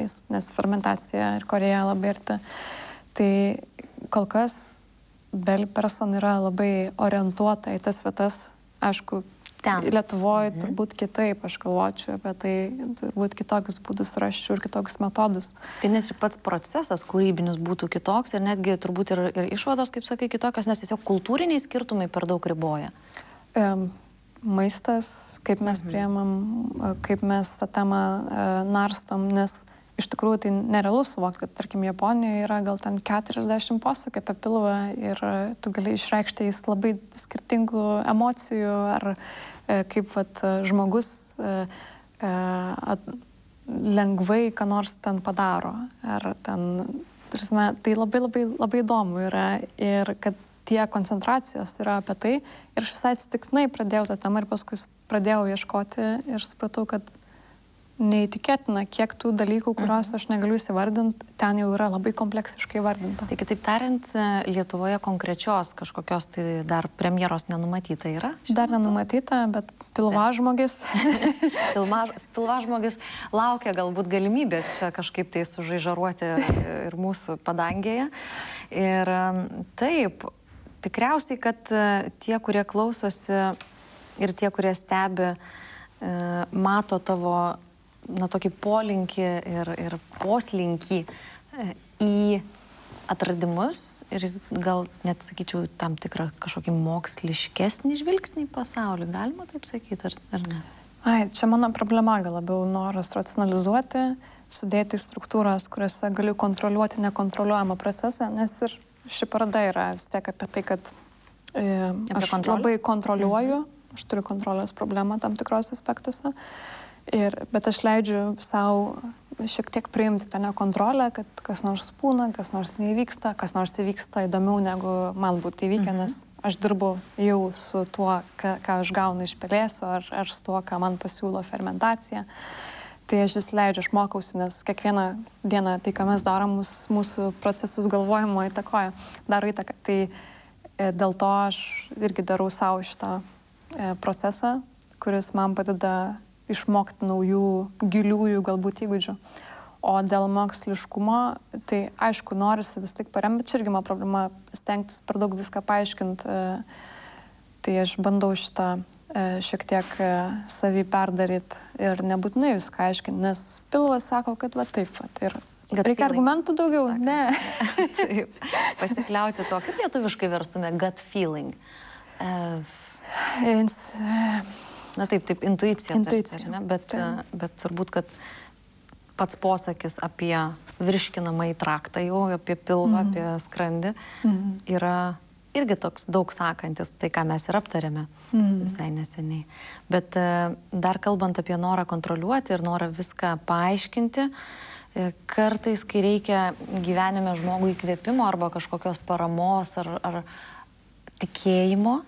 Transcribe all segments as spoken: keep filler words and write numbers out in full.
nes, nes fermentacija ir Koreja labai arti. Tai kol kas Bell Person yra labai orientuota į tas vietas, aišku, ten. Lietuvoje mhm. turbūt kitaip, aš galvočiau apie tai, turbūt kitokius būdus raščiau ir kitokius metodus. Tai net ir pats procesas kūrybinis būtų kitoks ir netgi turbūt ir, ir išvados, kaip sakai, kitokios, nes tiesiog kultūriniai skirtumai per daug riboja. E, maistas, kaip mes mhm. priemam, kaip mes tą temą e, narstom, nes iš tikrųjų tai nerealu suvokti, kad, tarkim, Japonijoje yra gal ten keturiasdešimt posakių apie pilvą ir tu gali išreikšti jais labai skirtingų emocijų, ar e, kaip vat, žmogus e, e, at, lengvai ką nors ten padaro. Ar ten, tarsime, tai labai labai labai įdomu yra ir kad tie koncentracijos yra apie tai ir aš visai atsitiktinai pradėjau tą temą ir paskui pradėjau ieškoti ir supratau, kad neįtikėtina, kiek tų dalykų, kuriuos aš negaliu įsivardinti, ten jau yra labai kompleksiškai vardinta. Tai kitaip tariant, Lietuvoje konkrečios kažkokios tai dar premjeros nenumatyta yra? Dar nenumatyta, bet pilvažmogis. Pilmaž, pilvažmogis laukia galbūt galimybės čia kažkaip tai sužaižaruoti ir mūsų padangėje. Ir taip, tikriausiai, kad tie, kurie klausosi ir tie, kurie stebi, mato tavo na, tokį polinkį ir, ir poslinkį į atradimus ir gal net, sakyčiau, tam tikrą kažkokį moksliškesnį žvilgsnį į pasaulį. Galima taip sakyti, ar, ar ne? Ai, čia mano problema gal labiau noras racionalizuoti, sudėti struktūras, kuriuose galiu kontroliuoti nekontroliuojamą procesą, nes ir ši paroda yra vis tiek apie tai, kad e, aš kontrolę? labai kontroliuoju, mhm. aš turiu kontrolės problemą tam tikros aspektuose. Ir, bet aš leidžiu savo šiek tiek priimti tą nekontrolę, kad kas nors būna, kas nors neįvyksta, kas nors įvyksta įdomiau negu man būtų įvykę, mhm. nes aš dirbu jau su tuo, ką, ką aš gaunu iš pelėsio, ar, ar su tuo, ką man pasiūlo fermentacija. Tai aš vis leidžiu, aš mokausi, nes kiekvieną dieną tai, ką mes darom, mūsų procesus galvojimo įtakoja, daro įtaką. Tai e, dėl to aš irgi darau savo šitą e, procesą, kuris man padeda išmokti naujų, giliųjų galbūt įgūdžių. O dėl moksliškumo, tai aišku, norisi vis tik paremti, bet čia irgi mano problema stengtis per daug viską paaiškinti. Tai aš bandau šitą šiek tiek savį perdaryti ir nebūtinai viską aiškinti, nes pilvas sako, kad va taip, va, ir gut reikia feeling. Argumentų daugiau, Sakai. ne. Taip, pasikliauti tuo, kaip lietuviškai verstume gut feeling. Uh, Ins, Na taip, taip, intuicija. Intuicija. Tas, bet, bet turbūt, kad pats posakis apie virškinamąjį traktą jau, apie pilvą, mm. apie skrandį, mm. yra irgi toks daug sakantis, tai ką mes ir aptarėme mm. visai neseniai. Bet dar kalbant apie norą kontroliuoti ir norą viską paaiškinti, kartais, kai reikia gyvenime žmogui įkvėpimo arba kažkokios paramos ar, ar tikėjimo,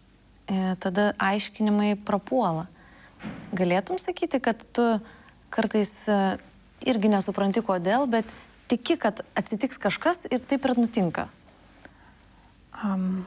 tada aiškinimai prapuola. Galėtum sakyti, kad tu kartais irgi nesupranti kodėl, bet tiki, kad atsitiks kažkas ir taip ir nutinka? Um,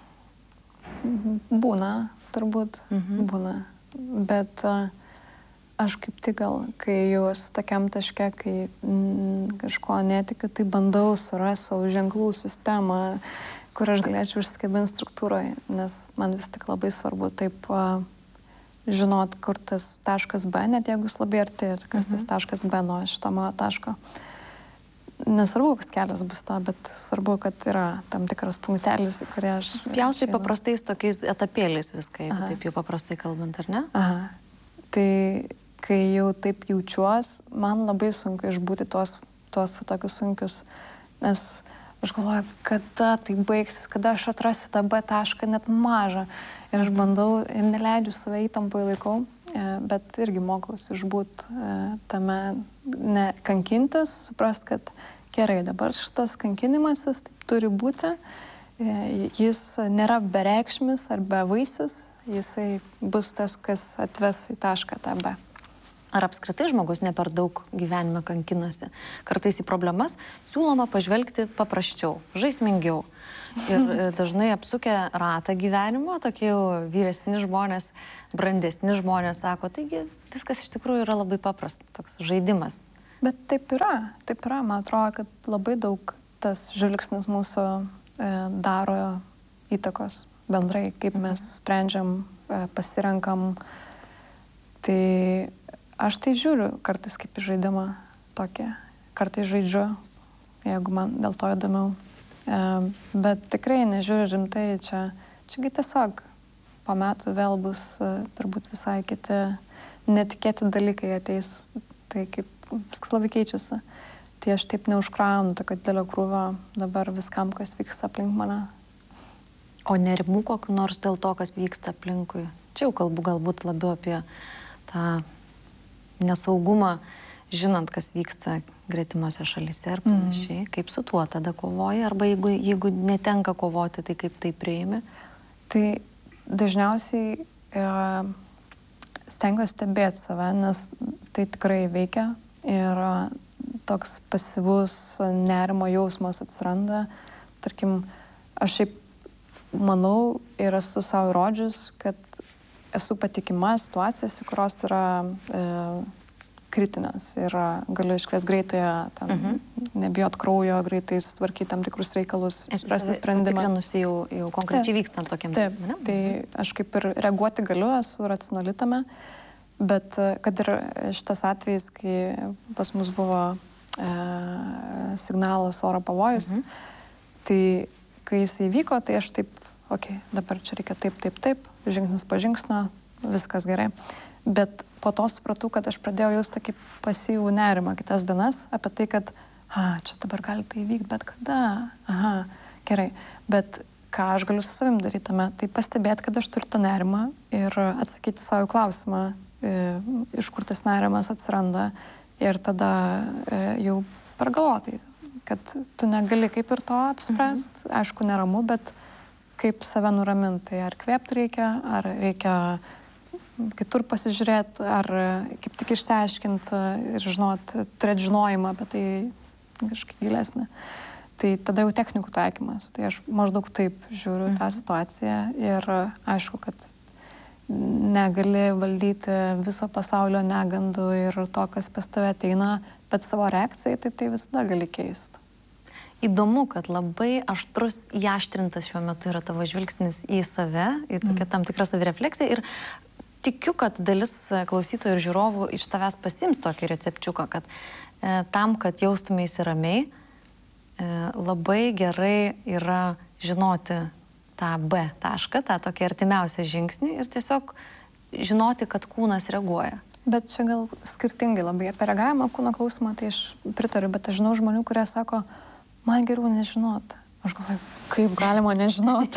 būna, turbūt, mhm. būna. Bet uh, aš kaip tik gal, kai jau esu tokiam taške, kai mm, kažko netikiu, tai bandau surasti savo ženklų sistemą, kur aš galėčiau užsikabinti struktūroje, nes man vis tik labai svarbu taip uh, žinot, kur tas taškas B, net jeigu jis labai arti, ir kas mhm. tas taškas B nuo šito mano taško. Nesvarbu, koks kelias bus to, bet svarbu, kad yra tam tikras punktelis, į kurį aš... Pjaustai paprastais tokiais etapėliais viską, jeigu Aha. taip jau paprastai kalbant, ar ne? Aha. Tai kai jau taip jaučiuos, man labai sunku išbūti tuos, tuos tokius sunkius, nes aš galvoju, kada tai baigsis, kada aš atrasiu tą B tašką net mažą. Ir aš bandau ir neleidžiu save įtampai laikau, bet irgi mokausi išbūt tame, ne kankintis, suprast, kad gerai, dabar šitas kankinimasis taip turi būti, jis nėra bereikšmis ar bevaisis, jisai bus tas, kas atves į tašką tą B. Ar apskritai žmogus ne per daug gyvenime kankinasi? Kartais į problemas siūloma pažvelgti paprasčiau, žaismingiau. Ir dažnai apsukę ratą gyvenimo, tokie jau vyresni žmonės, brandesni žmonės sako, taigi viskas iš tikrųjų yra labai paprasta, toks žaidimas. Bet taip yra, taip yra. Man atrodo, kad labai daug tas žvilgsnis mūsų e, daro įtakos bendrai, kaip mes sprendžiam, e, pasirenkam. Tai aš tai žiūriu kartais kaip į žaidimą tokį. Kartais žaidžiu, jeigu man dėl to įdomiau. E, bet tikrai nežiūriu rimtai. Čia, čiagi tiesiog po metų vėl bus e, turbūt visai kiti netikėti dalykai ateis. Tai kaip viskas labai keičiasi. Tai aš taip neužkraunu tokio didelio krūvio dabar viskam, kas vyksta aplink mane. O nerimų kokiu nors dėl to, kas vyksta aplinkui? Čia jau kalbu galbūt labiau apie tą nesaugumą, žinant, kas vyksta gretimose šalyse ir panašiai. Mm. Kaip su tuo tada kovoji? Arba jeigu, jeigu netenka kovoti, tai kaip tai priimi? Tai dažniausiai e, stengiuosi stebėti save, nes tai tikrai veikia. Ir toks pasyvus nerimo jausmas atsiranda. Tarkim, aš šiaip manau ir esu savo įrodžius, kad esu patikima situacijose, kurios yra e, kritinės. Ir galiu iškviesti greitai, ten, uh-huh. nebijot kraujo, greitai sutvarkyti tam tikrus reikalus, rasti sprendimą. Patikrinusi jau, jau konkrečiai vykstant tokiam. Taip, ne? Tai aš kaip ir reaguoti galiu, esu racionali tame. Bet kad ir šitas atvejis, kai pas mus buvo e, signalas oro pavojus, mhm. tai kai jis įvyko, tai aš taip, okei, okay, dabar čia reikia taip, taip, taip, žingsnis po žingsnio, viskas gerai. Bet po to supratau, kad aš pradėjau jausti tokį pasyvų nerimą kitas dienas apie tai, kad, a, čia dabar gali tai įvykti, bet kada, aha, gerai. Bet ką aš galiu su savim daryti tame, tai pastebėti, kad aš turiu tą nerimą ir atsakyti savo klausimą, iš kur tas nerimas atsiranda ir tada e, jau pergalvotai, kad tu negali kaip ir to apspręst, mhm. aišku, neramu, bet kaip save nuraminti, ar kvėpti reikia, ar reikia kitur pasižiūrėti, ar kaip tik išsiaiškinti ir žinot, turėti žinojimą apie tai kažkaip gilesnį. Tai tada jau technikų taikymas. Tai aš maždaug taip žiūriu mhm. tą situaciją ir aišku, kad negali valdyti viso pasaulio negandų ir to, kas pas tave ateina, bet savo reakcijai, tai tai visada gali keisti. Įdomu, kad labai aštrus, įaštrintas šiuo metu yra tavo žvilgsnis į save, į tokią tam tikrą savirefleksiją ir tikiu, kad dalis klausytojų ir žiūrovų iš tavęs pasiims tokį recepčiuką, kad e, tam, kad jaustumėsi ramiai, e, labai gerai yra žinoti tą B tašką, tą tokį artimiausią žingsnį ir tiesiog žinoti, kad kūnas reaguoja. Bet čia gal skirtingai labai apie reagavimą, kūno klausimą, tai aš pritariu, bet aš žinau žmonių, kurie sako, man geriau nežinoti. Aš galvoju, kaip galima nežinoti.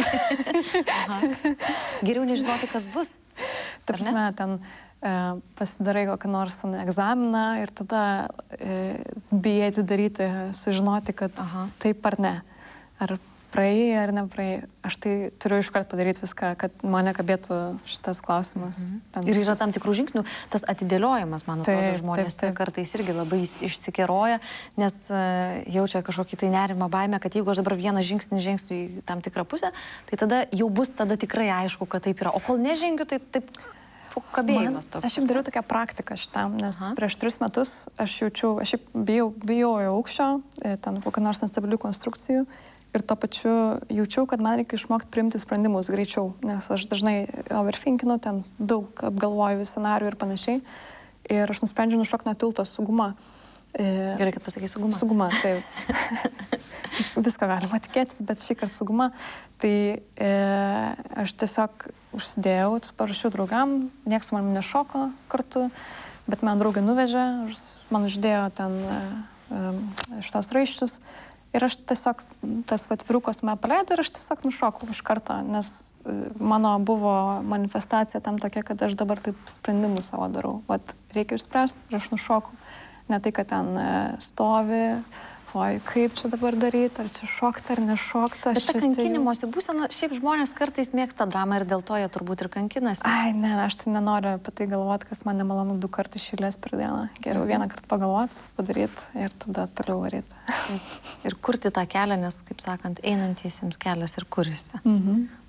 Geriau nežinoti, kas bus. Taip, ne, ten e, pasidarai kokį nors ten egzaminą ir tada e, bijai atidaryti, sužinoti, kad Aha. taip ar ne. Ar praėjai ar nepraėjai. Aš tai turiu iškart padaryti viską, kad mane kabėtų šitas klausimas. Mhm. Ir yra tam tikrų žingsnių. Tas atidėliojimas, man atrodo, taip, žmonės taip, taip. kartais irgi labai išsikeroja, nes uh, jaučia kažkokį tai nerimą, baimę, kad jeigu aš dabar vieną žingsnį žengsiu į tam tikrą pusę, tai tada jau bus tada tikrai aišku, kad taip yra. O kol nežengiu, tai taip kabėjimas toks. Aš jau dariau tokią praktiką šitam, nes Aha. prieš tris metus aš jaučiau, aš bijau, bijojau aukščio, ten kokių nors nestabilių konstrukcijų. Ir tuo pačiu jaučiau, kad man reikia išmokti priimti sprendimus greičiau, nes aš dažnai overthinkinu, ten daug apgalvoju scenarijų ir panašiai. Ir aš nusprendžiau nušokti nuo tilto su guma. Gerai, kad pasakai su guma. Su guma, taip. Viską galima tikėtis, bet šį kartą su guma. Tai e, aš tiesiog užsidėjau, parašiau draugam, nieks man nešoko kartu, bet man draugai nuvežė, man uždėjo ten e, e, šitos raiščius. Ir aš tiesiog, tas atvirukas mane paleido ir aš tiesiog nušokau iš karto, nes mano buvo manifestacija tam tokia, kad aš dabar taip sprendimus savo darau. Vat reikia išspręsti ir aš nušokau. Ne tai, kad ten stovi, oi, kaip čia dabar daryti, ar čia šokti, ar nešokti. Bet ta kankinimosi būsena, šiaip žmonės kartais mėgsta dramą ir dėl to jie turbūt ir kankinasi. Ai, ne, aš tai nenoriu apie tai galvoti, kas man nemalonu du kartus iš eilės per dieną. Geriau vieną kartą pagalvoti, padaryti ir tada toliau varyti. Ir kurti tą kelią, nes, kaip sakant, einantiesiems kelias ir kurisi. Mhm.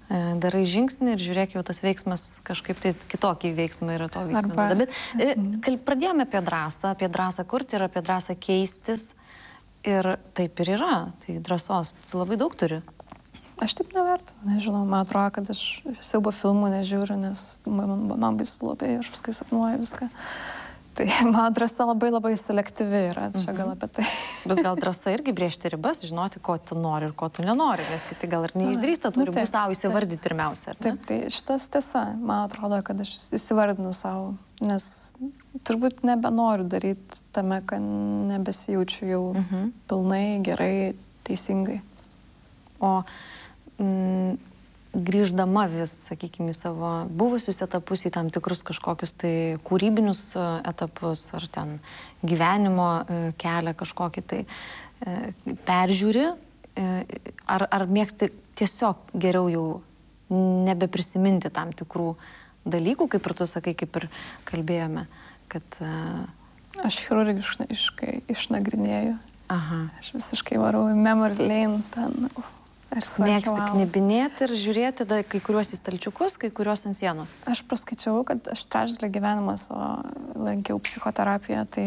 darai žingsnį ir žiūrėk, jau tas veiksmas kažkaip tai kitokį veiksmą yra to veiksmą. Arba... Bet mm. pradėjome apie drąsą, apie drąsą kurti ir apie drąsą keistis. Ir taip ir yra. Tai drąsos tu labai daug turi. Aš taip nevertu. Nežinau, man atrodo, kad aš siaubo filmų nežiūriu, nes man, man baisu labai, aš paskui sapnuoju viską. Tai man drąsa labai labai selektyvi yra, čia gal apie tai. Bet gal drąsa irgi brėžti ribas, žinoti, ko tu nori ir ko tu nenori, nes kiti gal ir neišdrįsta tų ribų savo įsivardyti pirmiausia. Taip, tai šitas tiesa, man atrodo, kad aš įsivardinu savo, nes turbūt nebenoriu daryti tame, kad nebesijaučiu jau mhm. pilnai, gerai, teisingai. O mm, grįždama vis, sakykime, į savo buvusius etapus, į tam tikrus kažkokius tai kūrybinius etapus, ar ten gyvenimo kelią kažkokį tai peržiūri, ar, ar mėgsti tiesiog geriau jau nebeprisiminti tam tikrų dalykų, kaip ir tu sakai, kaip ir kalbėjome, kad... Aš chirurgiškai išnagrinėju. Aha. Aš visiškai varau į memory lane ten... Mėgsti knibinėti ir žiūrėti da, kai kuriuos į stalčiukus, kai kuriuos ant sienos. Aš paskaičiau, kad aš trečdalį gyvenimas, o lankiau psichoterapiją, tai...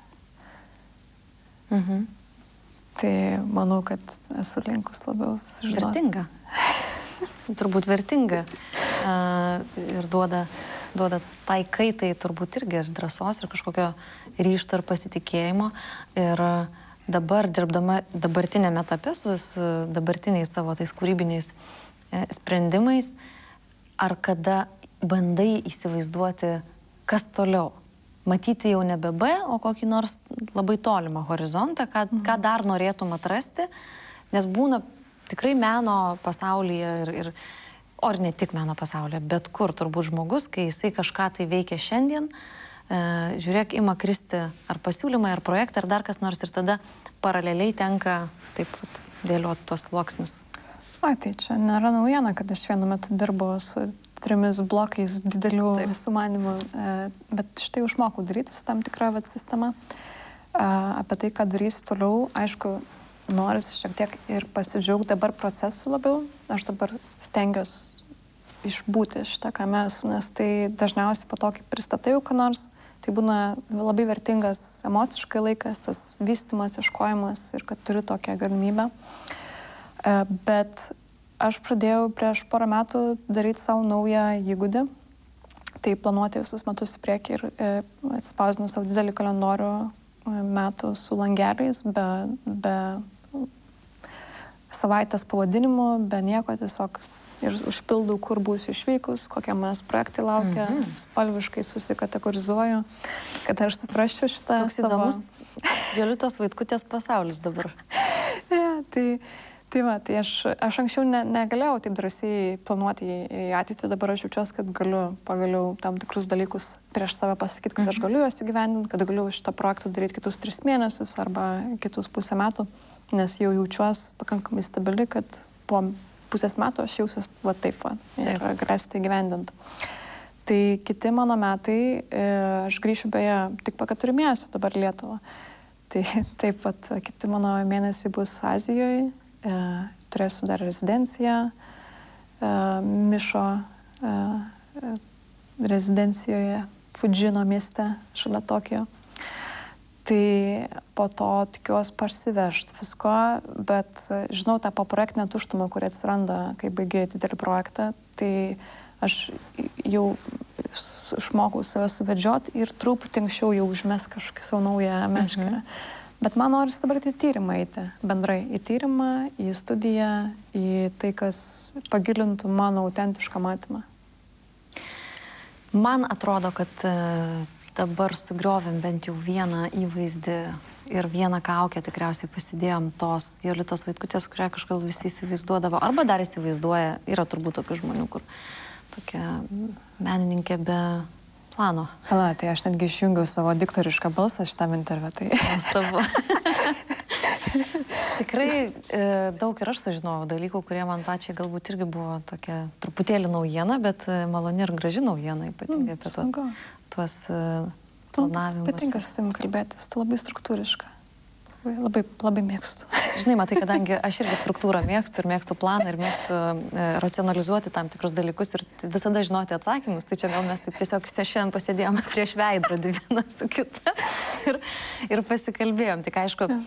Mhm. Tai manau, kad esu linkus labiau sužinoti. Vertinga. Turbūt vertinga. Uh, ir duoda, duoda tai kaitai turbūt irgi ir drąsos, ir kažkokio ryžto ir pasitikėjimo. Ir uh, dabar dirbdama dabartinėme etape su, su dabartiniais savo tais kūrybiniais e, sprendimais, ar kada bandai įsivaizduoti, kas toliau? Matyti jau nebe B, o kokį nors labai tolimą horizontą, ką, mm. ką dar norėtum atrasti, nes būna tikrai meno pasaulyje, ir, ir, o ir ne tik meno pasaulyje, bet kur turbūt žmogus, kai jisai kažką tai veikia šiandien, Uh, žiūrėk, ima kristi ar pasiūlymai, ar projektai, ar dar kas nors, ir tada paraleliai tenka taip vat, dėlioti tuos sluoksnius. O, tai čia nėra naujiena, kad aš vienu metu dirbu su trimis blokais didelių taip. Sumanimų, uh, bet štai išmokau daryti su tam tikra vat, sistema. Uh, apie tai, ką darysiu toliau, aišku, norisi šiek tiek ir pasidžiaugti dabar procesų labiau. Aš dabar stengiuosi išbūti šitą, ką mes, nes tai dažniausiai po to, kai pristatai jau ką nors, tai būna labai vertingas emociškai laikas, tas vystymas, ieškojimas ir kad turi tokią galimybę. Bet aš pradėjau prieš porą metų daryti savo naują įgūdį, tai planuoti visus metus į priekį ir atspausdinu savo didelį kalendorių metų su langeliais, be, be savaitės pavadinimų, be nieko, tiesiog ir užpildau, kur būsiu išvykus, kokie mes projektai laukia, mm-hmm. spalviškai susikategorizuoju, kad aš suprasčiau šitą Toks savo... įdomus Jolitos Vaitkutės pasaulis dabar. ja, tai, tai va, tai aš, aš anksčiau ne, negalėjau taip drąsiai planuoti į, į ateitį, dabar aš jaučiuosi, kad galiu pagaliau tam tikrus dalykus prieš save pasakyti, kad mm-hmm. aš galiu juos įgyvendinti, kad galiu šitą projektą daryti kitus tris mėnesius arba kitus pusę metų, nes jau jaučiuosi pakankamai stabili, kad po pusės metų aš jausiuosi va taip va ir galėsiu tai gyvendinti. Tai kiti mano metai, aš grįšiu beje tik po keturių mėnesių dabar Lietuvą. Tai taip pat kiti mano mėnesiai bus Azijoje, e, turėsiu dar rezidenciją, e, Mišo e, rezidencijoje Fudžino mieste šalia Tokijo. Tai po to tikiuosi parsivežti visko, bet žinau tą poprojektinę tuštumą, kuri atsiranda, kai baigiai didelį projektą, tai aš jau išmokau save suvedžioti ir truputį anksčiau jau užmes kažkokį savo naują meškerę. Mhm. Bet man norisi dabar į tyrimą eiti, bendrai į tyrimą, į studiją, į tai, kas pagilintų mano autentišką matymą. Man atrodo, kad dabar sugriovėm bent jau vieną įvaizdį ir vieną kaukę tikriausiai pasidėjom tos Jolitos Vaitkutės, kurią kažkaip visi įsivaizduodavo, arba dar įsivaizduoja, yra turbūt tokių žmonių, kur tokia menininkė be plano. Pala, tai aš netgi išjungiau savo diktorišką balsą šitam interviu, tai... Nuostabu. Tikrai e, daug ir aš sužinojau dalykų, kurie man pačiai galbūt irgi buvo tokia truputėlį naujiena, bet maloni ir graži naujiena, ypatingai mm, apie tuos, tuos uh, planavimus. Patinka su tim kalbėtis, tu labai struktūriška. tikrųjų labai, labai mėgstu. Žinai, matai, kadangi aš irgi struktūrą mėgstu ir mėgstu planą ir mėgstu e, racionalizuoti tam tikrus dalykus ir visada žinoti atsakymus, tai čia gal mes taip tiesiog šiandien pasėdėjome prieš veidrodį vieną su kita ir, ir pasikalbėjom. Tik aišku,